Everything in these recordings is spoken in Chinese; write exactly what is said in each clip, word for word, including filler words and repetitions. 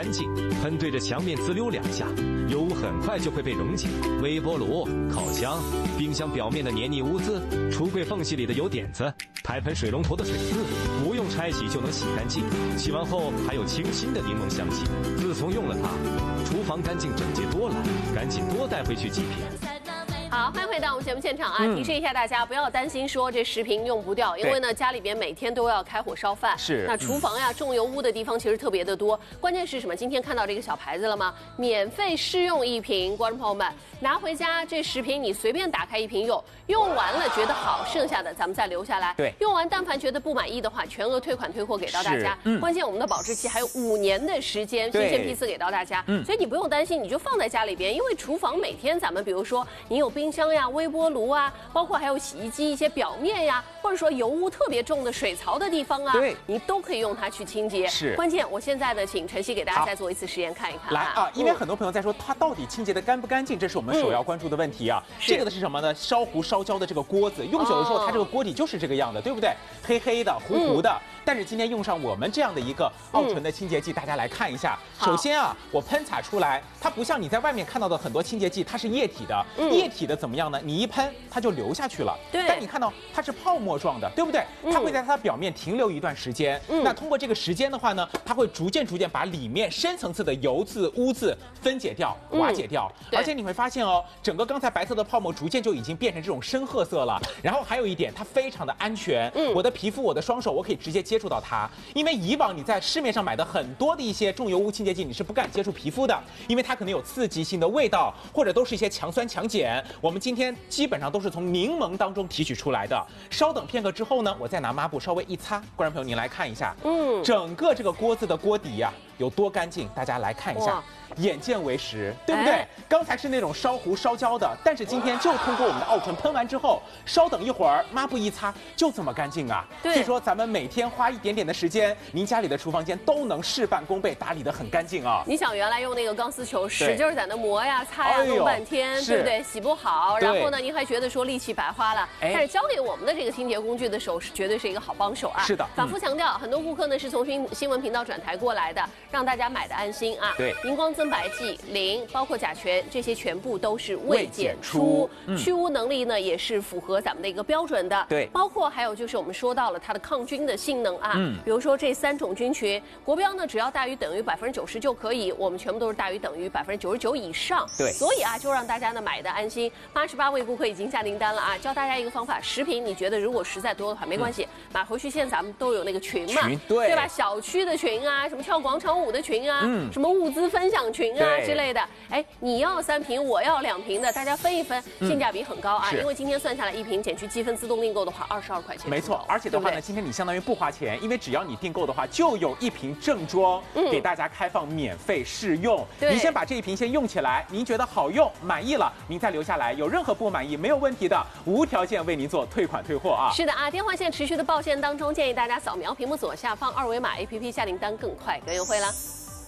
干净，喷对着墙面滋溜两下，油污很快就会被溶解。微波炉、烤箱、冰箱表面的黏腻污渍，橱柜缝隙里的油点子，台盆水龙头的水渍，不用拆洗就能洗干净。洗完后还有清新的柠檬香气。自从用了它，厨房干净整洁多了，赶紧多带回去几瓶。 好，欢迎回到我们节目现场啊！嗯、提示一下大家，不要担心说这食品用不掉，因为呢家里边每天都要开火烧饭。 是。 那厨房呀、重油污的地方其实特别的多。关键是什么？今天看到这个小牌子了吗？免费试用一瓶，观众朋友们拿回家这十瓶你随便打开一瓶用，用完了觉得好，剩下的咱们再留下来。 对。 用完但凡觉得不满意的话，全额退款退货给到大家。嗯。关键我们的保质期还有五年的时间，新鲜批次给到大家。嗯。所以你不用担心，你就放在家里边，因为厨房每天咱们比如说你有冰箱呀、微波。锅炉啊，包括还有洗衣机一些表面呀，或者说油污特别重的水槽的地方啊， 对， 你都可以用它去清洁。 是， 关键我现在呢，请晨曦给大家再做一次实验看一看。 来啊，因为很多朋友在说它到底清洁的干不干净，这是我们首要关注的问题啊。这个的是什么呢？烧糊烧焦的这个锅子，用久的时候它这个锅底就是这个样的，对不对？黑黑的、糊糊的。但是今天用上我们这样的一个奥纯的清洁剂，大家来看一下。首先啊，我喷洒出来，它不像你在外面看到的很多清洁剂，它是液体的。液体的怎么样呢？你一喷它就流下去了。 对。 但你看到它是泡沫状的，对不对？它会在它表面停留一段时间。嗯。那通过这个时间的话呢，它会逐渐逐渐把里面深层次的油渍、污渍分解掉、瓦解掉。而且你会发现哦，整个刚才白色的泡沫逐渐就已经变成这种深褐色了。然后还有一点，它非常的安全。嗯。我的皮肤、我的双手，我可以直接接触到它。因为以往你在市面上买的很多的一些重油污清洁剂，你是不敢接触皮肤的，因为它可能有刺激性的味道，或者都是一些强酸强碱。我们今天基本上都是从柠檬当中提取出来的。稍等片刻之后呢，我再拿抹布稍微一擦，观众朋友您来看一下，嗯，整个这个锅子的锅底呀、啊、有多干净，大家来看一下。眼见为实，对不对？哎、刚才是那种烧糊烧焦的，但是今天就通过我们的奥纯喷完之后，稍等一会儿，抹布一擦，就这么干净啊！所以说咱们每天花一点点的时间，您家里的厨房间都能事半功倍，打理得很干净啊！ 你想原来用那个钢丝球使劲在那磨呀、擦呀，弄半天，哎、对不对？洗不好，然后呢，您还觉得说力气白花了。但是交给我们的这个清洁工具的手是绝对是一个好帮手啊！ 是的， 反复强调，很多顾客呢是从新新闻频道转台过来的，让大家买的安心啊！ 对， 荧光增白剂。磷包括甲醛，这些全部都是未检出，嗯、去污能力呢也是符合咱们的一个标准的。 对， 包括还有就是我们说到了它的抗菌的性能啊，嗯、比如说这三种菌群，国标呢只要大于等于百分之九十就可以，我们全部都是大于等于百分之九十九以上。 对， 所以啊，就让大家呢买的安心。八十八位顾客已经下订单了啊，教大家一个方法，十瓶你觉得如果实在多的话没关系，嗯、买回去现在咱们都有那个群嘛， 群对对吧？小区的群啊，什么跳广场舞的群啊，嗯、什么物资分享群啊之类的。哎，你要三瓶，我要两瓶的，大家分一分，性价比很高啊！因为今天算下来一瓶减去积分自动订购的话，二十二块钱。 没错，而且的话呢，今天你相当于不花钱，因为只要你订购的话，就有一瓶正装给大家开放免费试用。您先把这一瓶先用起来，您觉得好用、满意了，您再留下来。有任何不满意没有问题的，无条件为您做退款退货啊！ 是的啊，电话线持续的报线当中，建议大家扫描屏幕左下方二维码 A P P 下订单更快更优惠了。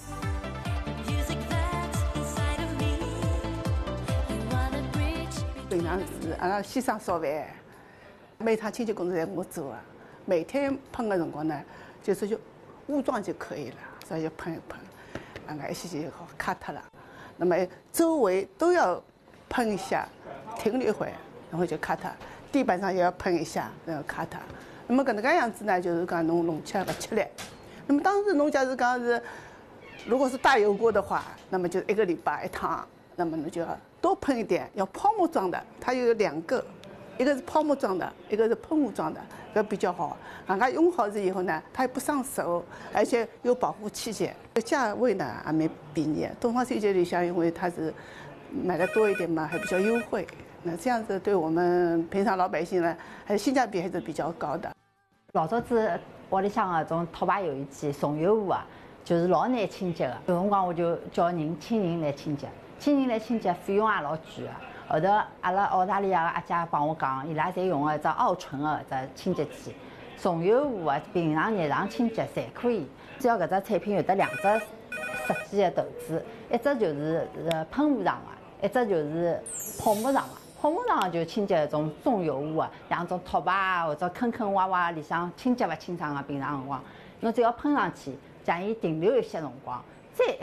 平常是阿拉先生烧饭，每趟清洁工作侪我做啊。每天喷的辰光呢，就是就污状就可以了，所以就喷一喷，啊，那一些就好卡脱了。那么周围都要喷一下，停留一会，然后就卡脱。地板上也要喷一下，然后卡脱。那么搿能介样子呢，就是讲侬弄起来勿吃力。那么当时侬假如讲是，如果是大油锅的话，那么就一个礼拜一趟。那么你就要多喷一点，要泡沫状的，它有两个，一个是泡沫状的，一个是喷雾状的，这比较好。人家用好了以后呢，它也不伤手，而且有保护器械，价位呢还蛮便宜。东方水节里向因为它是买的多一点嘛，还比较优惠。那这样子对我们平常老百姓呢，还是性价比还是比较高的。 老早子屋里向个种拖把油烟机、重油污啊，就是老难清洁的。有辰光我就叫人请人来清洁。请人来清洁，费用也老贵啊。后头阿拉澳大利亚个阿姐帮我讲，伊拉侪用个一只奥纯个一只清洁剂，重油污啊，平常日常清洁侪可以。只要搿只产品有得两只设计的头子，一只就是呃喷雾状个，一只就是泡沫状个。泡沫状就清洁一种重油污啊，像种拖把啊或者坑坑洼洼里向清洁勿清爽个平常辰光，侬只要喷上去，让伊停留一些辰光，再